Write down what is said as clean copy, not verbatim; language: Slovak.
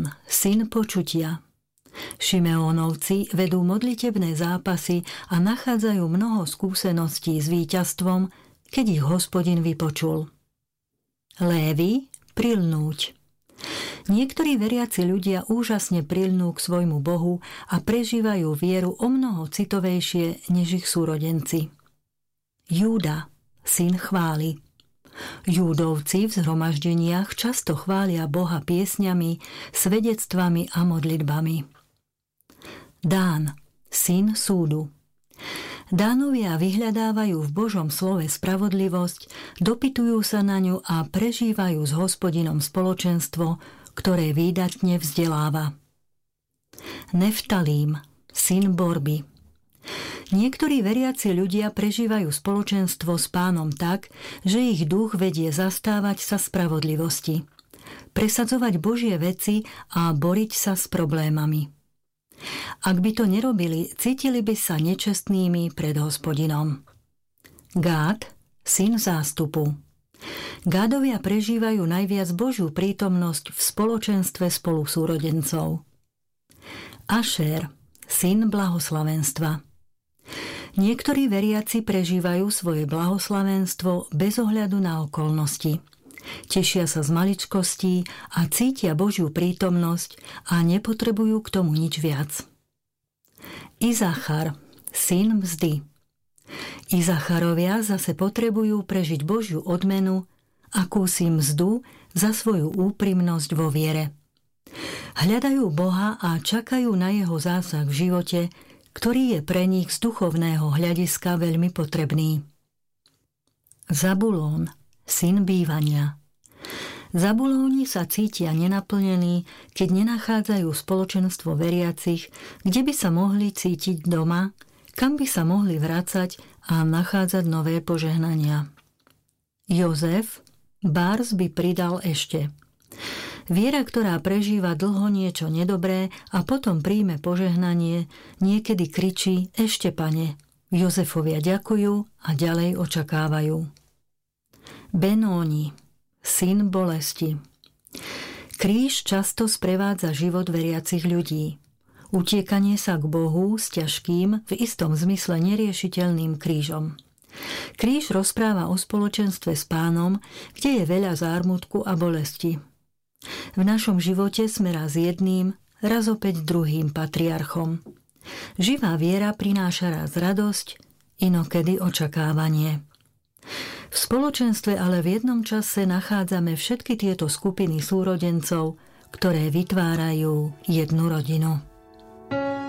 Simeón, syn počutia. Šimeónovci vedú modlitebné zápasy a nachádzajú mnoho skúseností s víťazstvom, keď ich Hospodin vypočul. Lévi, prilnúť. Niektorí veriaci ľudia úžasne prilnú k svojmu Bohu a prežívajú vieru o mnoho citovejšie než ich súrodenci. Júda, syn chvály. Júdovci v zhromaždeniach často chvália Boha piesňami, svedectvami a modlitbami. Dán, syn súdu. Dánovia vyhľadávajú v Božom slove spravodlivosť, dopytujú sa na ňu a prežívajú s Hospodinom spoločenstvo, ktoré výdatne vzdeláva. Neftalím, syn borby. Niektorí veriaci ľudia prežívajú spoločenstvo s Pánom tak, že ich duch vedie zastávať sa spravodlivosti, presadzovať Božie veci a boriť sa s problémami. Ak by to nerobili, cítili by sa nečestnými pred Hospodinom. Gád, syn zástupu. Gádovia prežívajú najviac Božiu prítomnosť v spoločenstve spolusúrodencov. Ašér, syn blahoslavenstva. Niektorí veriaci prežívajú svoje blahoslavenstvo bez ohľadu na okolnosti. Tešia sa z maličkostí a cítia Božiu prítomnosť a nepotrebujú k tomu nič viac. Izachar, syn mzdy. Izacharovia zase potrebujú prežiť Božiu odmenu, akúsi mzdu za svoju úprimnosť vo viere. Hľadajú Boha a čakajú na jeho zásah v živote, ktorý je pre nich z duchovného hľadiska veľmi potrebný. Zabulón, syn bývania. Zabulóni sa cítia nenaplnení, keď nenachádzajú spoločenstvo veriacich, kde by sa mohli cítiť doma, kam by sa mohli vracať a nachádzať nové požehnania. Jozef, Bárs by pridal ešte. Viera, ktorá prežíva dlho niečo nedobré a potom príjme požehnanie, niekedy kričí ešte, Pane. Jozefovia ďakujú a ďalej očakávajú. Benóni, syn bolesti. Kríž často sprevádza život veriacich ľudí. Utiekanie sa k Bohu s ťažkým, v istom zmysle neriešiteľným krížom. Kríž rozpráva o spoločenstve s Pánom, kde je veľa zármutku a bolesti. V našom živote sme raz jedným, raz opäť druhým patriarchom. Živá viera prináša raz radosť, inokedy očakávanie. V spoločenstve ale v jednom čase nachádzame všetky tieto skupiny súrodencov, ktoré vytvárajú jednu rodinu.